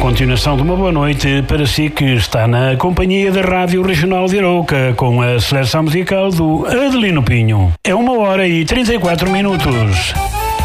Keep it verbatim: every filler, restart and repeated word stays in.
Continuação de uma boa noite para si que está na companhia da Rádio Regional de Arouca com a seleção musical do Adelino Pinho. É uma hora e trinta e quatro minutos.